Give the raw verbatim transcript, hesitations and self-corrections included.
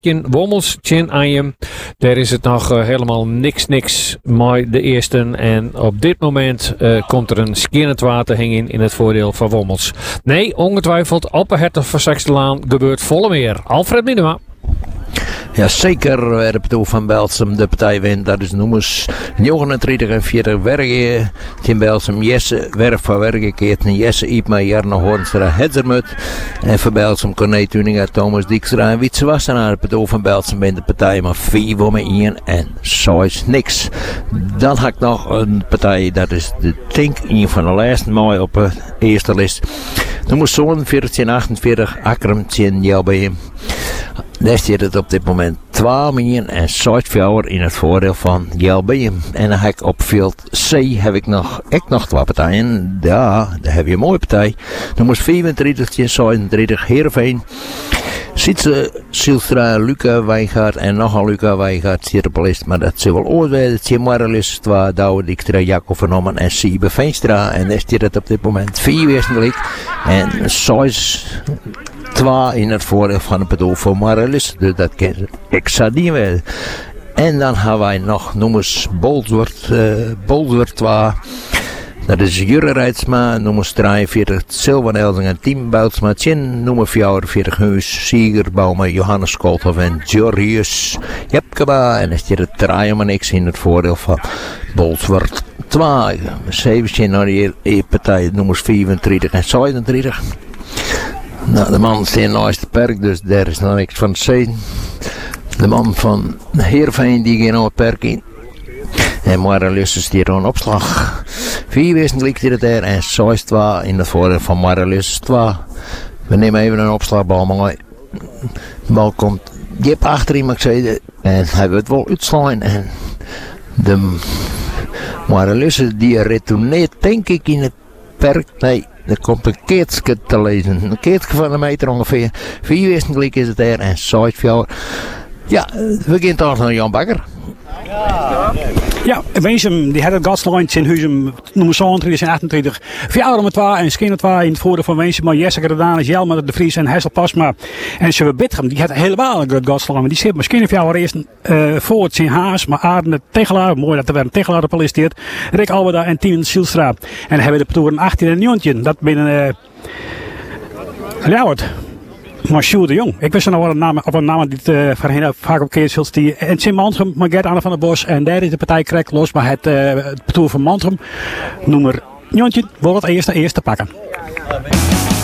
in Wommels, Chin Ajem. Daar is het nog uh, helemaal niks niks maar de eerste. En op dit moment uh, komt er een skinnend waterhing in in het voordeel van Wommels. Nee, ongetwijfeld op de Hertog van Saxtelaan gebeurt volle meer. Alfred Minema. Ja, zeker werd het van Belsum de partij wint. Dat is nummers negenentwintig en veertig Wergen. In Belsum Jesse Werf van Wergen keert een Jesse Iepma, Jarno Hornstra, Hedzermut. En voor Belsum Corné Tuninga, Thomas Dijkstra en Wietse Wassenaar. Het van Belsum wint de partij maar vier voor me één en zo is niks. Dan had ik nog een partij, dat is de Tink, een van de laatste mooi op de eerste list. Nummers zevenenveertig, achtenveertig, Akram, Tien, Jelbeem. Daar staat het op dit moment twaalf miljoen en zevenenveertig in het voordeel van Jelbeem. En dan heb ik op veld C heb ik nog, ik nog twee partijen. Ja, daar heb je een mooie partij. Nummers vierentwintig, zevenentwintig, Heerenveen. Sietse, Silstra, Luca Wijngaard en nogal Luca Wijngaard zit op de list. Maar dat zullen wel oordelen. Tien Marrelis, twee Douwe Dijkstra, Jacob van Ommen en Siebe Veenstra. En daar staat het op dit moment vier wezenlijk. En zes... Twee in het voordeel van het bedoel voor Marrelis. Dus dat kan ik zou niet weten. En dan hebben wij nog nummers Bolsward, uh, Bolsward twee. Dat is Jurre Rijtsma, nummers drieënveertig, Silvan Elsing en Tim Boutsma, Tjen, nummer vierenveertig, Heus, Sieger, Bouwma, Johannes Koolhoff en Georgius Jepkeba. En is dit het draaien maar niks in het voordeel van Bolsward twee. Zeven naar die partij, nummers vierentwintig en zevenentwintig. Nou, de man staat naast het perk, dus daar is nog niks van te zeggen. De man van Heerenveen die gaat naar het perk in. En Marrelis is hier een opslag. Vier wezen ligt hier het er en zes twee in het voordeel van Marrelis twee. We nemen even een opslagbal, maar de bal komt diep achterin, mag ik zeggen. En hij wil het wel uitslaan. En de Marrelis die retourneert, denk ik, in het perk. Nee. Er komt een keertje te lezen. Een keertje van een meter ongeveer. Vier wisselijk is het er en zes vier. Ja, we gaan toch naar Jan Bakker. Ja, Wensum, die had het gaslijn in Huizum, nummer zevenentwintig en achtentwintig. Vier met twee en Skinner twee in het voordeel van Wensum. Maar Jesse Redanis, Jelmer de Vries en Hessel Pasma. En ze Bitgem, die had helemaal een groot gaslijn. Maar die zit misschien vier eerst uh, voor het zijn Haas. Maar Aarden Tegelaar, mooi dat er weer een Tegelaar op listeert. Rick Alberda en Tien Sielstra. En dan hebben we de toeren achttien en negentien. Dat binnen uh, Ljouwert. Maar Sjoerd de Jong. Ik wist er nog wel een naam, of een naam die uh, voorheen vaak op keer die en Tim Mantrum, maar Gert Anne van der Bos. En daar is de partij krek los, maar het, uh, het betoer van Mantrum, nummer negentien, wil het eerste eerste pakken.